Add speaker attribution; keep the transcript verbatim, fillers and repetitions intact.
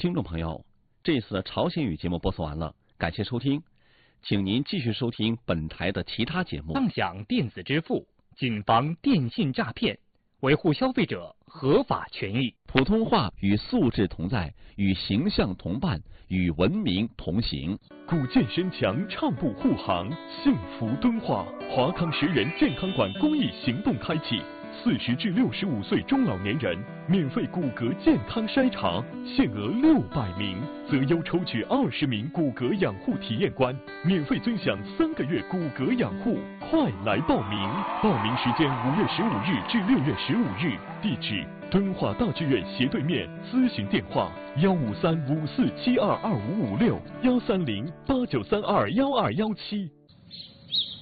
Speaker 1: 听众朋友，这次的朝鲜语节目播送完了，感谢收听，请您继续收听本台的其他节目。
Speaker 2: 畅享电子支付，谨防电信诈骗，维护消费者合法权益。
Speaker 1: 普通话与素质同在，与形象同伴，与文明同行。
Speaker 3: 古建身强，畅步护航，幸福敦化。华康十人健康馆公益行动开启。四十至六十五岁中老年人免费骨骼健康筛查，限额六百名，择优抽取二十名骨骼养护体验官，免费尊享三个月骨骼养护，快来报名！报名时间五月十五日至六月十五日，地址敦化大剧院斜对面，咨询电话幺五三五四七二二五五六幺三零八九三二幺二幺七。